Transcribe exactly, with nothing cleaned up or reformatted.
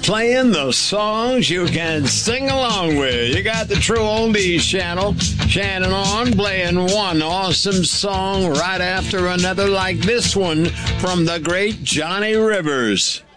playing the songs you can sing along with. You got the True Oldies channel, Shannon on, playing one awesome song right after another, like this one from the great Johnny Rivers.